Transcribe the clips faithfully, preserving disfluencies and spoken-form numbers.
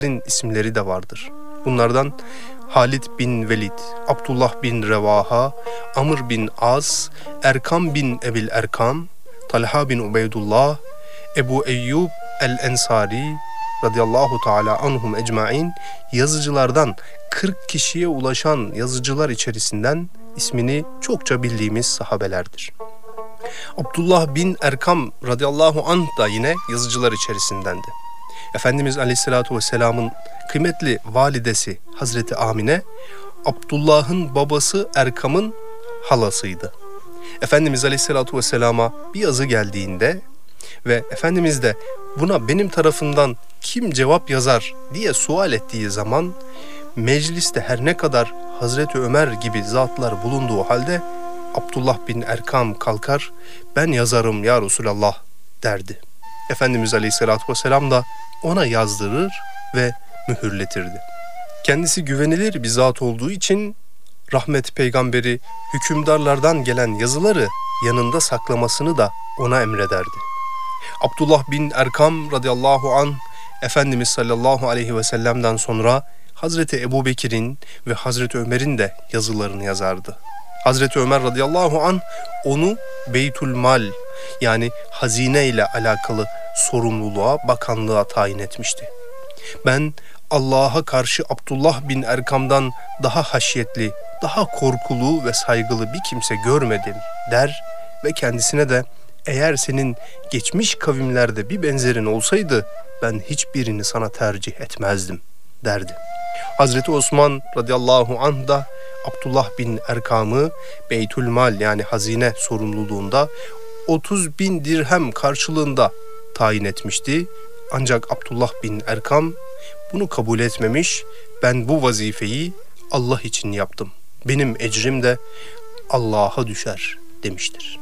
isimleri de vardır. Bunlardan Halid bin Velid, Abdullah bin Revaha, Amr bin As, Erkam bin Ebil Erkam, Talha bin Ubeydullah, Ebu Eyyub el-Ensari radıyallahu teala anhum ecmain yazıcılardan kırk kişiye ulaşan yazıcılar içerisinden ismini çokça bildiğimiz sahabelerdir. Abdullah bin Erkam radıyallahu anh da yine yazıcılar içerisindendi. Efendimiz Aleyhisselatü Vesselam'ın kıymetli validesi Hazreti Amine, Abdullah'ın babası Erkam'ın halasıydı. Efendimiz Aleyhisselatü Vesselam'a bir yazı geldiğinde ve Efendimiz de buna benim tarafından kim cevap yazar diye sual ettiği zaman mecliste her ne kadar Hazreti Ömer gibi zatlar bulunduğu halde Abdullah bin Erkam kalkar, ben yazarım ya Resulallah derdi. Efendimiz Aleyhisselatü Vesselam da ona yazdırır ve mühürletirdi. Kendisi güvenilir bir zat olduğu için rahmet peygamberi hükümdarlardan gelen yazıları yanında saklamasını da ona emrederdi. Abdullah bin Erkam radıyallahu anh Efendimiz sallallahu aleyhi ve sellem'den sonra Hazreti Ebu Bekir'in ve Hazreti Ömer'in de yazılarını yazardı. Hazreti Ömer radıyallahu anh onu Beytülmal yani hazine ile alakalı sorumluluğa, bakanlığa tayin etmişti. Ben Allah'a karşı Abdullah bin Erkam'dan daha haşyetli, daha korkulu ve saygılı bir kimse görmedim der ve kendisine de eğer senin geçmiş kavimlerde bir benzerin olsaydı ben hiçbirini sana tercih etmezdim derdi. Hazreti Osman radıyallahu anh da Abdullah bin Erkam'ı Beytülmal yani hazine sorumluluğunda otuz bin dirhem karşılığında tayin etmişti. Ancak Abdullah bin Erkam bunu kabul etmemiş, ben bu vazifeyi Allah için yaptım. Benim ecrim de Allah'a düşer demiştir.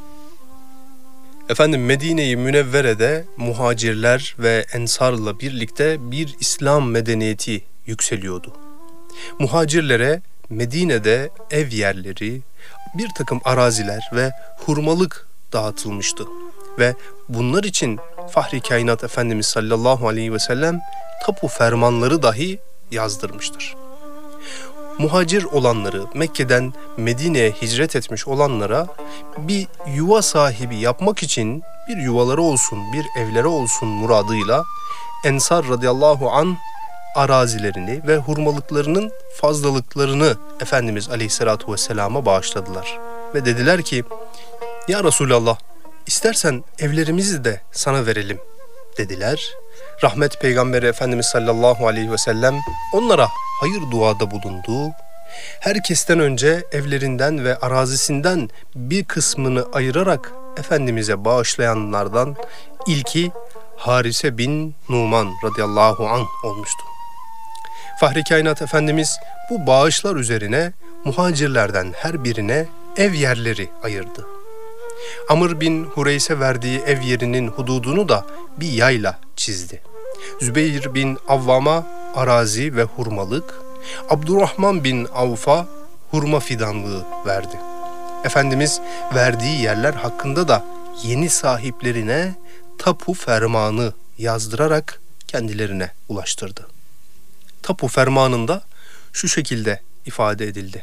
Efendim Medine-i Münevvere'de muhacirler ve ensarla birlikte bir İslam medeniyeti yükseliyordu. Muhacirlere Medine'de ev yerleri, bir takım araziler ve hurmalık dağıtılmıştı. Ve bunlar için Fahri Kainat Efendimiz sallallahu aleyhi ve sellem tapu fermanları dahi yazdırmıştır. Muhacir olanları, Mekke'den Medine'ye hicret etmiş olanlara bir yuva sahibi yapmak için bir yuvaları olsun, bir evleri olsun muradıyla Ensar radıyallahu anh arazilerini ve hurmalıklarının fazlalıklarını Efendimiz aleyhissalatu vesselama bağışladılar. Ve dediler ki, ya Resulallah istersen evlerimizi de sana verelim dediler. Rahmet Peygamberi Efendimiz sallallahu aleyhi ve sellem onlara hayır duada bulundu. Herkesten önce evlerinden ve arazisinden bir kısmını ayırarak Efendimiz'e bağışlayanlardan ilki Harise bin Numan radıyallahu anh olmuştu. Fahri Kainat Efendimiz bu bağışlar üzerine muhacirlerden her birine ev yerleri ayırdı. Amr bin Hureys'e verdiği ev yerinin hududunu da bir yayla çizdi. Zübeyir bin Avvam'a arazi ve hurmalık, Abdurrahman bin Avf'a hurma fidanlığı verdi. Efendimiz verdiği yerler hakkında da yeni sahiplerine tapu fermanı yazdırarak kendilerine ulaştırdı. Tapu fermanında şu şekilde ifade edildi.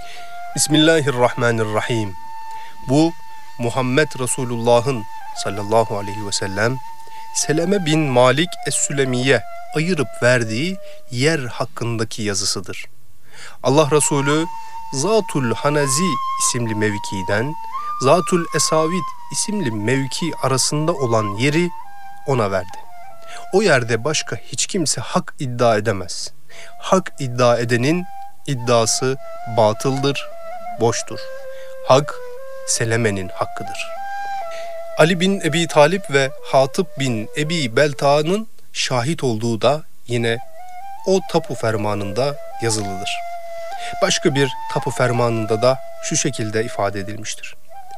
Bismillahirrahmanirrahim. Bu Muhammed Resulullah'ın sallallahu aleyhi ve sellem Seleme bin Malik Es-Sülemiye ayırıp verdiği yer hakkındaki yazısıdır. Allah Resulü Zatul Hanazi isimli mevkiden Zatul Esavit isimli mevki arasında olan yeri ona verdi. O yerde başka hiç kimse hak iddia edemez. Hak iddia edenin iddiası batıldır, boştur. Hak Seleme'nin hakkıdır. Ali bin Ebi Talip ve Hatib bin Ebi Belta'nın şahit olduğu da yine o tapu fermanında yazılıdır. Başka bir tapu fermanında da şu şekilde ifade edilmiştir.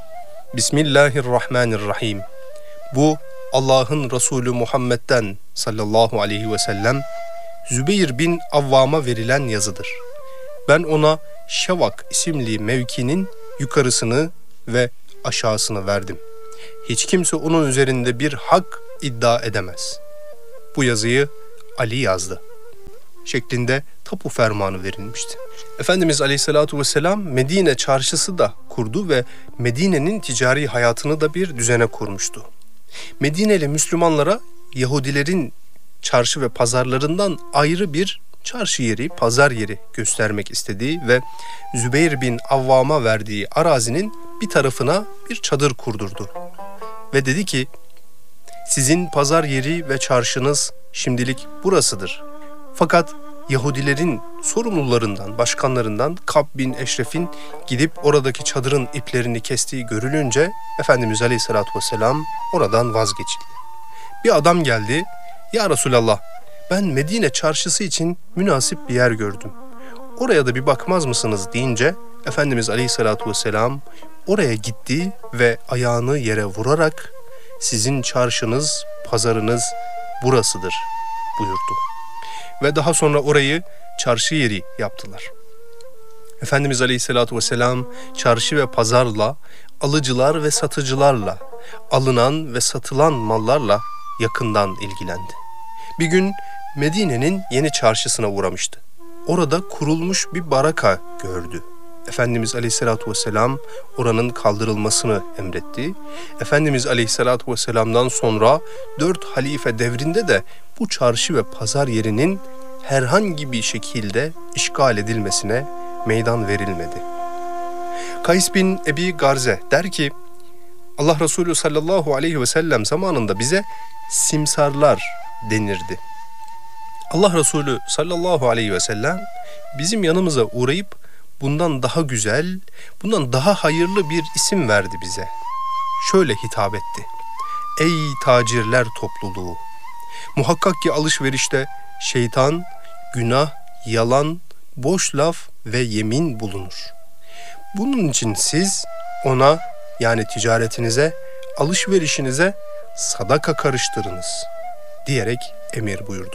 Bismillahirrahmanirrahim. Bu Allah'ın Resulü Muhammed'den sallallahu aleyhi ve sellem Zübeyir bin Avvam'a verilen yazıdır. Ben ona Şevak isimli mevkinin yukarısını ve aşağısını verdim. Hiç kimse onun üzerinde bir hak iddia edemez. Bu yazıyı Ali yazdı. şeklinde tapu fermanı verilmişti. Efendimiz Aleyhisselatü Vesselam Medine çarşısı da kurdu ve Medine'nin ticari hayatını da bir düzene kurmuştu. Medineli Müslümanlara Yahudilerin çarşı ve pazarlarından ayrı bir çarşı yeri, pazar yeri göstermek istediği ve Zübeyir bin Avvam'a verdiği arazinin bir tarafına bir çadır kurdurdu. Ve dedi ki, sizin pazar yeri ve çarşınız şimdilik burasıdır. Fakat Yahudilerin sorumlularından, başkanlarından Kab bin Eşref'in gidip oradaki çadırın iplerini kestiği görülünce Efendimiz Aleyhisselatü Vesselam oradan vazgeçildi. Bir adam geldi, ya Resulallah, ben Medine çarşısı için münasip bir yer gördüm. Oraya da bir bakmaz mısınız deyince Efendimiz Aleyhisselatü Vesselam oraya gitti ve ayağını yere vurarak sizin çarşınız, pazarınız burasıdır buyurdu. Ve daha sonra orayı çarşı yeri yaptılar. Efendimiz Aleyhisselatü Vesselam çarşı ve pazarla, alıcılar ve satıcılarla, alınan ve satılan mallarla yakından ilgilendi. Bir gün Medine'nin yeni çarşısına uğramıştı. Orada kurulmuş bir baraka gördü. Efendimiz Aleyhisselatü Vesselam oranın kaldırılmasını emretti. Efendimiz Aleyhisselatü Vesselam'dan sonra dört halife devrinde de bu çarşı ve pazar yerinin herhangi bir şekilde işgal edilmesine meydan verilmedi. Kays bin Ebi Garze der ki, Allah Resulü sallallahu aleyhi ve sellem zamanında bize simsarlar denirdi. Allah Resulü sallallahu aleyhi ve sellem bizim yanımıza uğrayıp bundan daha güzel, bundan daha hayırlı bir isim verdi bize. Şöyle hitap etti: ey tacirler topluluğu! Muhakkak ki alışverişte şeytan, günah, yalan, boş laf ve yemin bulunur. Bunun için siz ona, yani ticaretinize, alışverişinize sadaka karıştırınız diyerek emir buyurdu.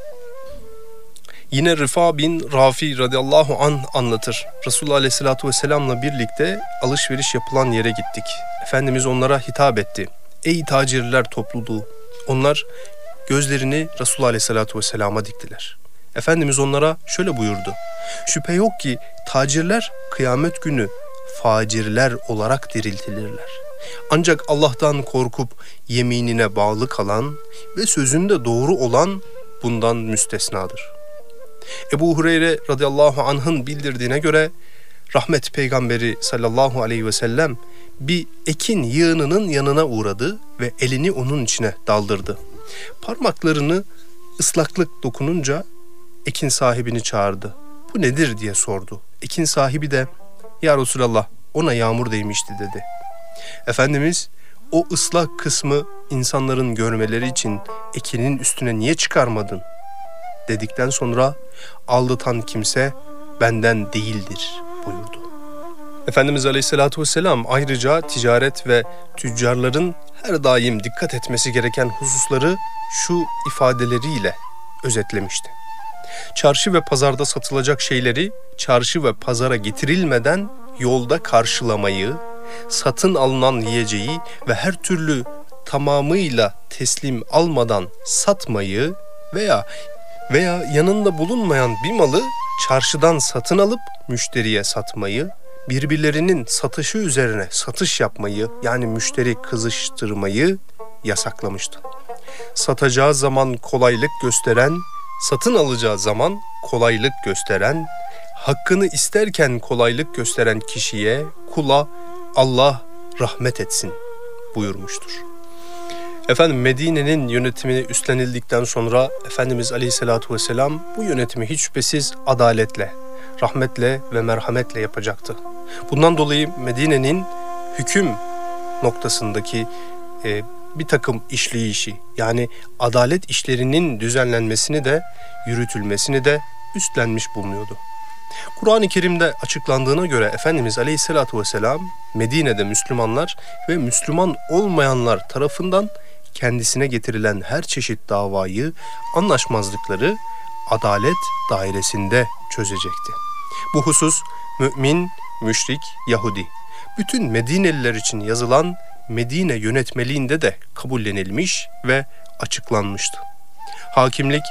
Yine Rıfa bin Rafi radıyallahu anh anlatır. Resulullah aleyhissalatü vesselamla birlikte alışveriş yapılan yere gittik. Efendimiz onlara hitap etti: ey tacirler topluluğu! Onlar gözlerini Resulullah aleyhissalatü vesselama diktiler. Efendimiz onlara şöyle buyurdu: şüphe yok ki tacirler kıyamet günü facirler olarak diriltilirler. Ancak Allah'tan korkup yeminine bağlı kalan ve sözünde doğru olan bundan müstesnadır. Ebu Hureyre radıyallahu anh'ın bildirdiğine göre rahmet peygamberi sallallahu aleyhi ve sellem bir ekin yığınının yanına uğradı ve elini onun içine daldırdı. Parmaklarını ıslaklık dokununca ekin sahibini çağırdı. Bu nedir diye sordu. Ekin sahibi de ya Resulallah, ona yağmur değmişti dedi. Efendimiz o ıslak kısmı insanların görmeleri için ekinin üstüne niye çıkarmadın dedikten sonra aldatan kimse benden değildir buyurdu. Efendimiz Aleyhisselatü Vesselam ayrıca ticaret ve tüccarların her daim dikkat etmesi gereken hususları şu ifadeleriyle özetlemişti: çarşı ve pazarda satılacak şeyleri çarşı ve pazara getirilmeden yolda karşılamayı, satın alınan yiyeceği ve her türlü tamamıyla teslim almadan satmayı veya veya yanında bulunmayan bir malı çarşıdan satın alıp müşteriye satmayı, birbirlerinin satışı üzerine satış yapmayı, yani müşteri kızıştırmayı yasaklamıştı. Satacağı zaman kolaylık gösteren, satın alacağı zaman kolaylık gösteren, hakkını isterken kolaylık gösteren kişiye, kula Allah rahmet etsin buyurmuştur. Efendim Medine'nin yönetimini üstlenildikten sonra Efendimiz Aleyhisselatü Vesselam bu yönetimi hiç şüphesiz adaletle, rahmetle ve merhametle yapacaktı. Bundan dolayı Medine'nin hüküm noktasındaki e, bir takım işleyişi, yani adalet işlerinin düzenlenmesini de yürütülmesini de üstlenmiş bulunuyordu. Kur'an-ı Kerim'de açıklandığına göre Efendimiz Aleyhisselatü Vesselam Medine'de Müslümanlar ve Müslüman olmayanlar tarafından kendisine getirilen her çeşit davayı, anlaşmazlıkları adalet dairesinde çözecekti. Bu husus mümin, müşrik, Yahudi, bütün Medineliler için yazılan Medine yönetmeliğinde de kabullenilmiş ve açıklanmıştı. Hakimlik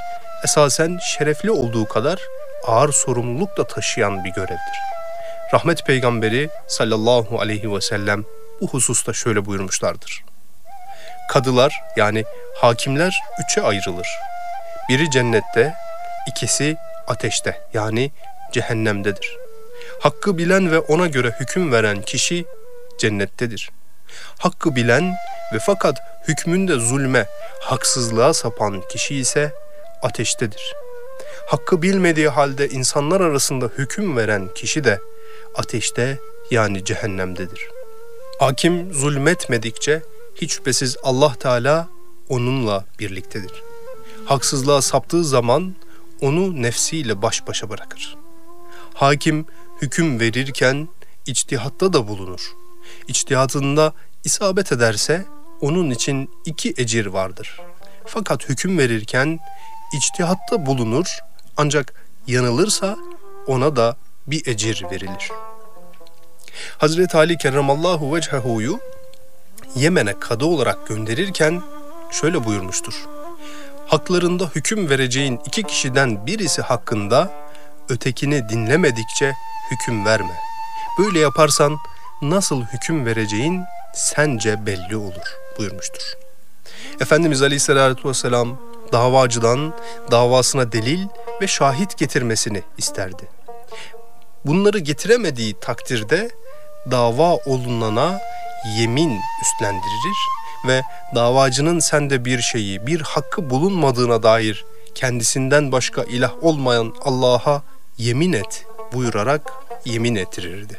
esasen şerefli olduğu kadar ağır sorumluluk da taşıyan bir görevdir. Rahmet Peygamberi sallallahu aleyhi ve sellem bu hususta şöyle buyurmuşlardır. Kadılar yani hakimler üçe ayrılır. Biri cennette, ikisi ateşte yani cehennemdedir. Hakkı bilen ve ona göre hüküm veren kişi cennettedir. Hakkı bilen ve fakat hükmünde zulme, haksızlığa sapan kişi ise ateştedir. Hakkı bilmediği halde insanlar arasında hüküm veren kişi de ateşte yani cehennemdedir. Hakim zulmetmedikçe hiç şüphesiz Allah Teala onunla birliktedir. Haksızlığa saptığı zaman onu nefsiyle baş başa bırakır. Hakim hüküm verirken içtihatta da bulunur. İçtihatında isabet ederse onun için iki ecir vardır. Fakat hüküm verirken içtihatta bulunur ancak yanılırsa ona da bir ecir verilir. Hazreti Ali kerramallahu vechehu'yu Yemen'e kadı olarak gönderirken şöyle buyurmuştur. Haklarında hüküm vereceğin iki kişiden birisi hakkında ötekini dinlemedikçe hüküm verme. Böyle yaparsan nasıl hüküm vereceğin sence belli olur buyurmuştur. Efendimiz Aleyhisselatü Vesselam davacıdan davasına delil ve şahit getirmesini isterdi. Bunları getiremediği takdirde dava olunana yemin üstlendirir ve davacının sende bir şeyi, bir hakkı bulunmadığına dair kendisinden başka ilah olmayan Allah'a yemin et buyurarak yemin ettirirdi.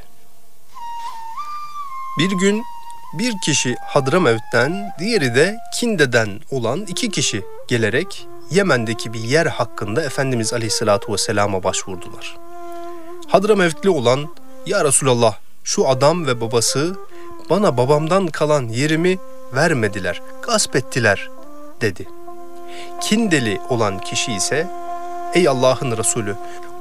Bir gün bir kişi Hadramevt'ten, diğeri de Kinde'den olan iki kişi gelerek Yemen'deki bir yer hakkında Efendimiz Aleyhisselatü Vesselam'a başvurdular. Hadramevtli olan, "Ya Resulallah, şu adam ve babası bana babamdan kalan yerimi vermediler, gasp ettiler," dedi. Kindeli olan kişi ise, "Ey Allah'ın Resulü,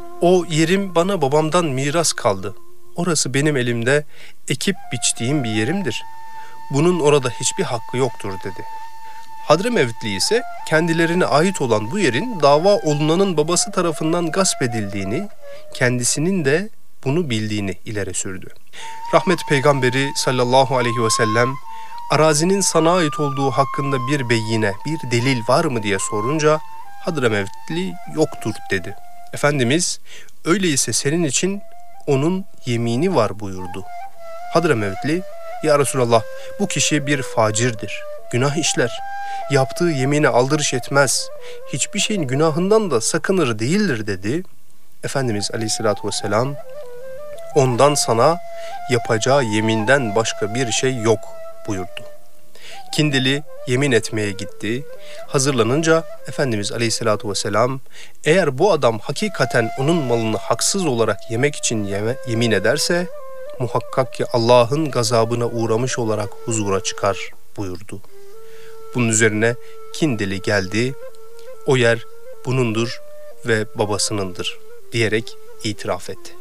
o yerim bana babamdan miras kaldı. Orası benim elimde ekip biçtiğim bir yerimdir. Bunun orada hiçbir hakkı yoktur," dedi. Hadramevtli ise kendilerine ait olan bu yerin dava olunanın babası tarafından gasp edildiğini, kendisinin de bunu bildiğini ileri sürdü. Rahmet Peygamberi sallallahu aleyhi ve sellem arazinin sana ait olduğu hakkında bir beyine, bir delil var mı diye sorunca Hadramevtli yoktur dedi. Efendimiz öyleyse senin için onun yemini var buyurdu. Hadramevtli, "Ya Resulallah, bu kişi bir facirdir, günah işler, yaptığı yemine aldırış etmez, hiçbir şeyin günahından da sakınır değildir," dedi. Efendimiz Aleyhisselatü Vesselam, "Ondan sana yapacağı yeminden başka bir şey yok," buyurdu. Kindeli yemin etmeye gitti. Hazırlanınca Efendimiz Aleyhisselatü Vesselam, "Eğer bu adam hakikaten onun malını haksız olarak yemek için yeme, yemin ederse muhakkak ki Allah'ın gazabına uğramış olarak huzura çıkar," buyurdu. Bunun üzerine Kindeli geldi, "O yer bunundur ve babasınındır," diyerek itiraf etti.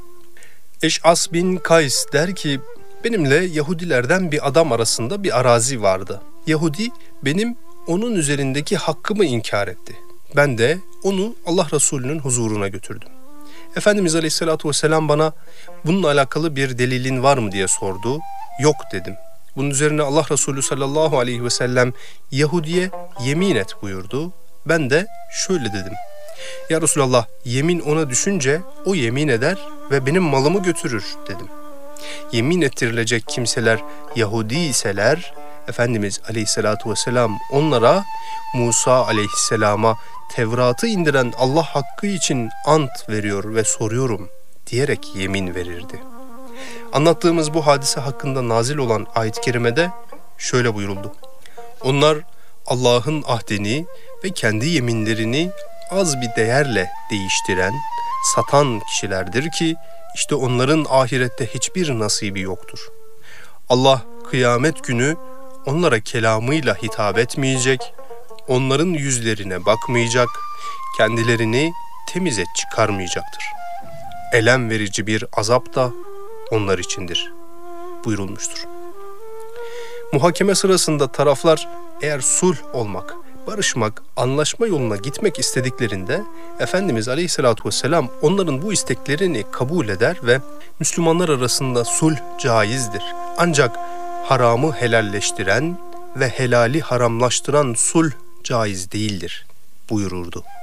Eş'as bin Kays der ki, benimle Yahudilerden bir adam arasında bir arazi vardı. Yahudi benim onun üzerindeki hakkımı inkar etti. Ben de onu Allah Resulü'nün huzuruna götürdüm. Efendimiz Aleyhisselatü Vesselam bana bununla alakalı bir delilin var mı diye sordu. Yok dedim. Bunun üzerine Allah Resulü sallallahu aleyhi ve sellem Yahudi'ye yemin et buyurdu. Ben de şöyle dedim. Ya Resulallah, yemin ona düşünce o yemin eder ve benim malımı götürür dedim. Yemin ettirilecek kimseler Yahudi iseler Efendimiz Aleyhisselatü Vesselam onlara Musa Aleyhisselam'a Tevrat'ı indiren Allah hakkı için ant veriyor ve soruyorum diyerek yemin verirdi. Anlattığımız bu hadise hakkında nazil olan ayet-i kerimede şöyle buyuruldu. Onlar Allah'ın ahdini ve kendi yeminlerini az bir değerle değiştiren, satan kişilerdir ki işte onların ahirette hiçbir nasibi yoktur. Allah kıyamet günü onlara kelamıyla hitap etmeyecek, onların yüzlerine bakmayacak, kendilerini temize çıkarmayacaktır. Elem verici bir azap da onlar içindir buyurulmuştur. Muhakeme sırasında taraflar eğer sulh olmak, barışmak, anlaşma yoluna gitmek istediklerinde Efendimiz Aleyhisselatü Vesselam onların bu isteklerini kabul eder ve Müslümanlar arasında sulh caizdir. Ancak haramı helalleştiren ve helali haramlaştıran sulh caiz değildir buyururdu.